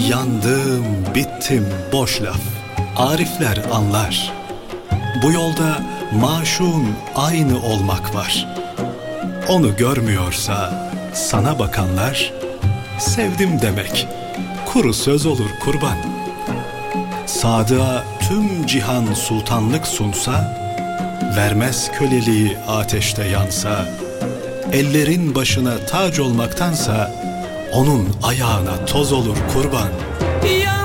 Yandım, bittim, boş laf. Arifler anlar. Bu yolda maşun aynı olmak var. Onu görmüyorsa sana bakanlar, sevdim demek kuru söz olur kurban. Sadığa tüm cihan sultanlık sunsa, vermez köleliği ateşte yansa, ellerin başına tac olmaktansa onun ayağına toz olur kurban.